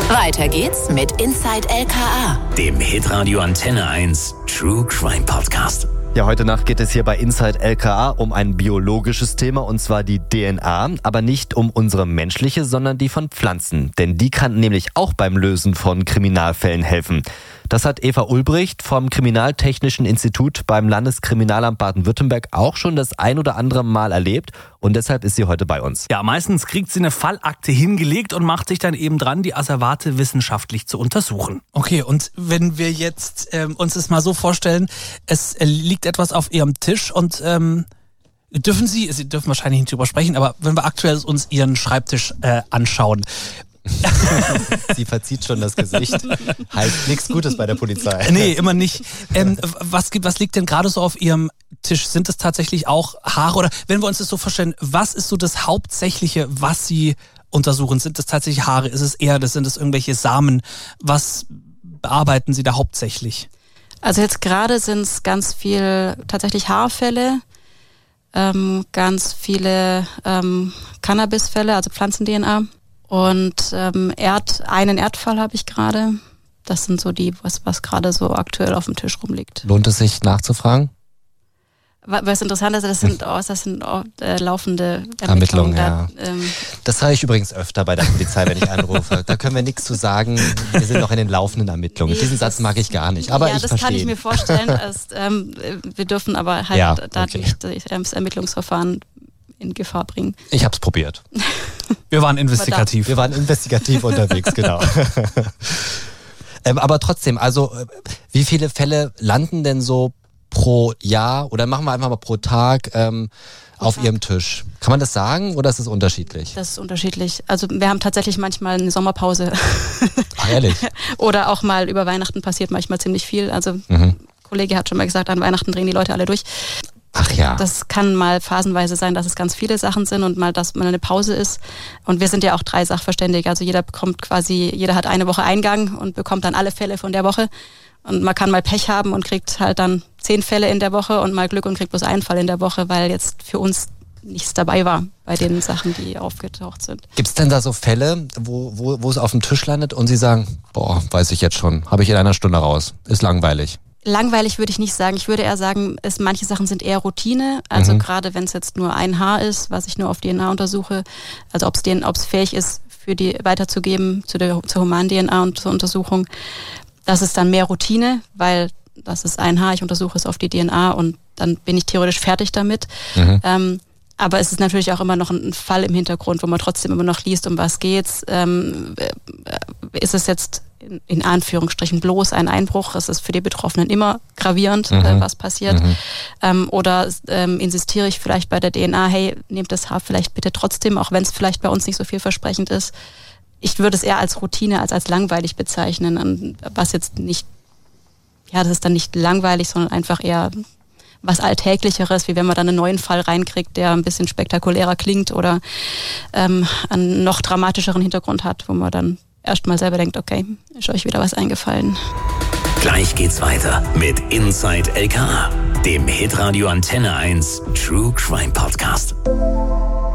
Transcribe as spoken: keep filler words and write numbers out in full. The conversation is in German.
Weiter geht's mit Inside L K A, dem Hitradio Antenne eins True Crime Podcast. Ja, heute Nacht geht es hier bei Inside L K A um ein biologisches Thema, und zwar die D N A, aber nicht um unsere menschliche, sondern die von Pflanzen. Denn die kann nämlich auch beim Lösen von Kriminalfällen helfen. Das hat Eva Ulbricht vom Kriminaltechnischen Institut beim Landeskriminalamt Baden-Württemberg auch schon das ein oder andere Mal erlebt, und deshalb ist sie heute bei uns. Ja, meistens kriegt sie eine Fallakte hingelegt und macht sich dann eben dran, die Asservate wissenschaftlich zu untersuchen. Okay, und wenn wir jetzt ähm, uns das mal so vorstellen, es äh, liegt etwas auf Ihrem Tisch und ähm, dürfen Sie, Sie dürfen wahrscheinlich nicht drüber sprechen, aber wenn wir aktuell uns Ihren Schreibtisch äh, anschauen. Sie verzieht schon das Gesicht. Heißt nichts Gutes bei der Polizei. Nee, immer nicht. Ähm, was, gibt, was liegt denn gerade so auf Ihrem Tisch? Sind es tatsächlich auch Haare? Oder wenn wir uns das so vorstellen, was ist so das Hauptsächliche, was Sie untersuchen? Sind es tatsächlich Haare? Ist es Erde? Sind es irgendwelche Samen? Was bearbeiten Sie da hauptsächlich? Also jetzt gerade sind es ganz viel tatsächlich Haarfälle, ähm, ganz viele ähm, Cannabisfälle, also Pflanzen-D N A. Und ähm, Erd, einen Erdfall habe ich gerade. Das sind so die, was, was gerade so aktuell auf dem Tisch rumliegt. Lohnt es sich nachzufragen? Was interessant ist, das sind, oh, das sind oh, äh, laufende Ermittlungen. Ermittlungen. Ja. Da, ähm, das höre ich übrigens öfter bei der Polizei, wenn ich anrufe. Da können wir nichts zu sagen. Wir sind noch in den laufenden Ermittlungen. Nee, Diesen Satz mag ich gar nicht. Aber ja, ich das verstehe. kann ich mir vorstellen. Als, ähm, wir dürfen aber halt ja, da okay. nicht das Ermittlungsverfahren in Gefahr bringen. Ich habe es probiert. Wir waren investigativ. Wir waren investigativ unterwegs, genau. ähm, aber trotzdem, also wie viele Fälle landen denn so pro Jahr, oder machen wir einfach mal pro Tag ähm, auf Tag. Ihrem Tisch? Kann man das sagen, oder ist es unterschiedlich? Das ist unterschiedlich. Also wir haben tatsächlich manchmal eine Sommerpause. Ach, ehrlich? Oder auch mal über Weihnachten passiert manchmal ziemlich viel. Also Mhm. ein Kollege hat schon mal gesagt, an Weihnachten drehen die Leute alle durch. Ach ja. Das kann mal phasenweise sein, dass es ganz viele Sachen sind und mal, dass mal eine Pause ist. Und wir sind ja auch drei Sachverständige. Also jeder bekommt quasi, jeder hat eine Woche Eingang und bekommt dann alle Fälle von der Woche. Und man kann mal Pech haben und kriegt halt dann zehn Fälle in der Woche und mal Glück und kriegt bloß einen Fall in der Woche, weil jetzt für uns nichts dabei war bei den Sachen, die aufgetaucht sind. Gibt es denn da so Fälle, wo, wo, wo es auf dem Tisch landet und Sie sagen, boah, weiß ich jetzt schon, habe ich in einer Stunde raus, ist langweilig? Langweilig würde ich nicht sagen. Ich würde eher sagen, es, manche Sachen sind eher Routine. Also Mhm. gerade wenn es jetzt nur ein Haar ist, was ich nur auf D N A untersuche, also ob es fähig ist, für die weiterzugeben zu der zur humanen-D N A und zur Untersuchung, das ist dann mehr Routine, weil das ist ein Haar, ich untersuche es auf die D N A und dann bin ich theoretisch fertig damit. Mhm. Ähm, aber es ist natürlich auch immer noch ein Fall im Hintergrund, wo man trotzdem immer noch liest, um was geht's. Ähm, ist es jetzt in, in Anführungsstrichen bloß ein Einbruch? Es ist für die Betroffenen immer gravierend, Mhm. äh, was passiert. Mhm. Ähm, oder ähm, insistiere ich vielleicht bei der D N A, hey, nehmt das Haar vielleicht bitte trotzdem, auch wenn es vielleicht bei uns nicht so vielversprechend ist. Ich würde es eher als Routine als als langweilig bezeichnen, was jetzt nicht, ja, das ist dann nicht langweilig, sondern einfach eher was Alltäglicheres, wie wenn man dann einen neuen Fall reinkriegt, der ein bisschen spektakulärer klingt oder ähm, einen noch dramatischeren Hintergrund hat, wo man dann erstmal selber denkt, okay, ist euch wieder was eingefallen. Gleich geht's weiter mit Inside L K A, dem Hitradio Antenne eins True Crime Podcast.